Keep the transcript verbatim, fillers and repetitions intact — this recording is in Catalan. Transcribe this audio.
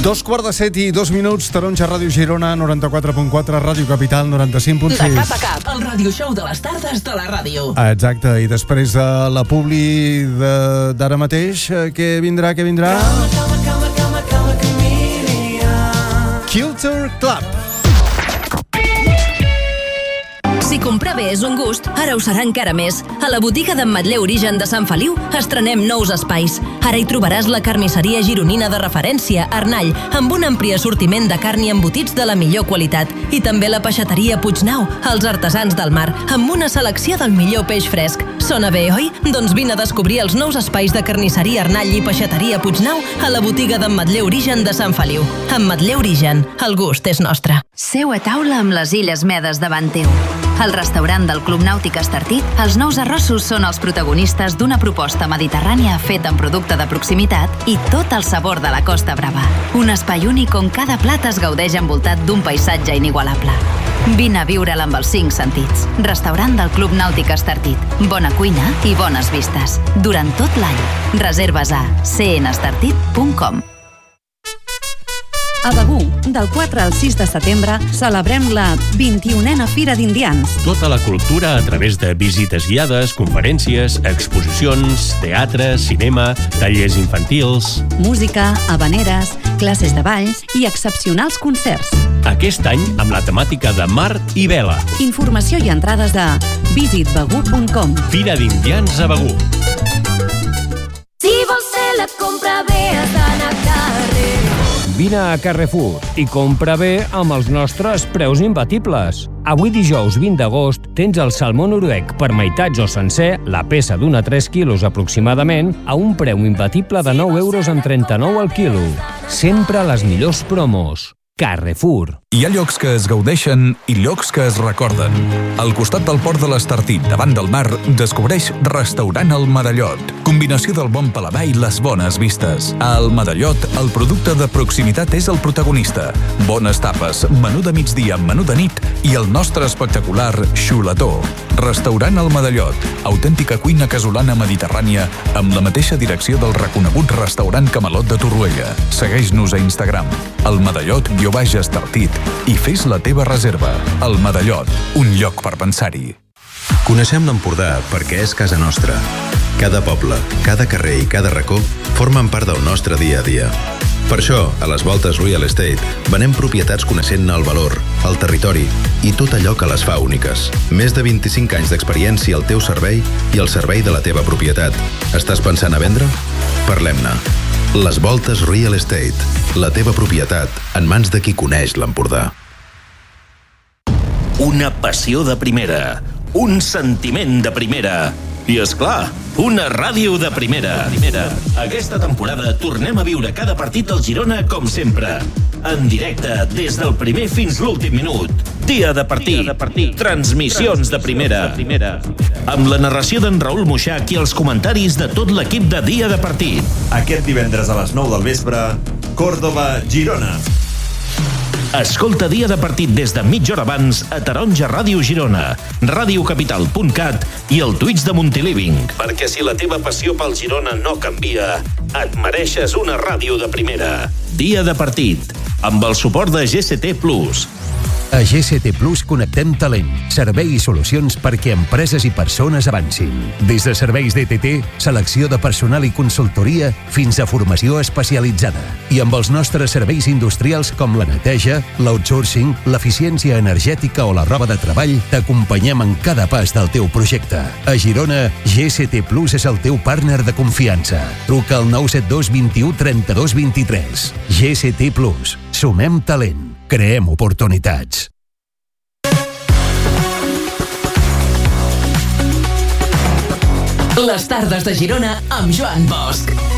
Dos quarts de set i dos minuts, Taronja, Ràdio Girona, noranta-quatre punt quatre, Ràdio Capital, noranta-cinc punt sis. De cap a cap, el radio show de les tardes de la ràdio. Exacte, i després de la publi de- d'ara mateix, eh, què vindrà, què vindrà? Kilter Club. Si comprar bé és un gust, ara ho serà encara més. A la botiga d'Ametller Origen de Sant Feliu estrenem nous espais. Ara hi trobaràs la carnisseria gironina de referència, Arnall, amb un ampli assortiment de carn i embotits de la millor qualitat. I també la peixateria Puignau, els artesans del mar, amb una selecció del millor peix fresc. Sona bé, oi? Doncs vine a descobrir els nous espais de carnisseria Arnall i peixateria Puignau a la botiga d'Ametller Origen de Sant Feliu. Ametller Origen, el gust és nostre. Seu a taula amb les Illes Medes davant teu. Al restaurant del Club Nàutic Estartit, els nous arrossos són els protagonistes d'una proposta mediterrània feta amb producte de proximitat i tot el sabor de la Costa Brava. Un espai únic on cada plat es gaudeix envoltat d'un paisatge inigualable. Vine a viure'l amb els cinc sentits. Restaurant del Club Nàutic Estartit. Bona cuina i bones vistes. Durant tot l'any. Reserves a c n estartit punt com. A Begur, del quatre al sis de setembre, celebrem la vint-i-unena Fira d'Indians. Tota la cultura a través de visites guiades, conferències, exposicions, teatre, cinema, tallers infantils... Música, habaneres, classes de ball i excepcionals concerts. Aquest any amb la temàtica de mar i vela. Informació i entrades de visit begur punt com. Fira d'Indians a Begur. Si vols fer la compra bé, has d'anar a carrer. Vine a Carrefour i compra bé amb els nostres preus imbatibles. Avui dijous vint d'agost tens el salmó noruec per meitats o sencer, la peça d'un a tres quilos aproximadament, a un preu imbatible de nou euros amb trenta-nou al quilo. Sempre les millors promos. Carrefour. Hi ha llocs que es gaudeixen i llocs que es recorden. Al costat del port de l'Estartit, davant del mar, descobreix Restaurant El Medallot. Combinació del bon paladar i les bones vistes. A El Medallot, el producte de proximitat és el protagonista. Bones tapes, menú de migdia, menú de nit i el nostre espectacular xuletó. Restaurant El Medallot, autèntica cuina casolana mediterrània amb la mateixa direcció del reconegut restaurant Camelot de Torroella. Segueix-nos a Instagram, El Medallot guió baix Estartit, i fes la teva reserva. El Medallot, un lloc per pensar-hi. Coneixem l'Empordà perquè és casa nostra. Cada poble, cada carrer i cada racó formen part del nostre dia a dia. Per això, a les Voltes Real Estate, venem propietats coneixent el valor, el territori i tot allò que les fa úniques. Més de vint-i-cinc anys d'experiència al teu servei i al servei de la teva propietat. Estàs pensant a vendre? Parlem-ne. Les Voltes Real Estate, la teva propietat en mans de qui coneix l'Empordà. Una passió de primera, un sentiment de primera i, és clar, una ràdio de primera. primera. Aquesta temporada tornem a viure cada partit del Girona com sempre. En directe, des del primer fins l'últim minut. Dia de partit. Dia de partit. Transmissions de primera. de primera. Amb la narració d'en Raül Muixach i els comentaris de tot l'equip de Dia de partit. Aquest divendres a les nou del vespre, Córdoba-Girona. Escolta Dia de partit des de mitja hora abans a Taronja Ràdio Girona, radiocapital punt cat i el Twitch de Montiliving. Perquè si la teva passió pel Girona no canvia, et mereixes una ràdio de primera. Dia de partit, amb el suport de G C T Plus. A G C T Plus connectem talent, servei i solucions perquè empreses i persones avancin. Des de serveis D T T, selecció de personal i consultoria, fins a formació especialitzada. I amb els nostres serveis industrials com la neteja, l'outsourcing, l'eficiència energètica o la roba de treball, t'acompanyem en cada pas del teu projecte. A Girona, G C T Plus és el teu partner de confiança. Truca al nou set dos vint u trenta-dos vint-i-tres. G C T Plus. Sumem talent. Creem oportunitats. Les tardes de Girona amb Joan Bosch.